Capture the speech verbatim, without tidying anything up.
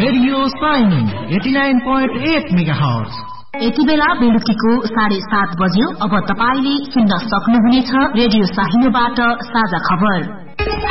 Radio Saini eighty nine point at megahertz. यति बेला बेलुकीको साढे सात बज्यो। अब तपाईले सुन्न सक्नुहुनेछ रेडियो साहिनोबाट साझा खबर।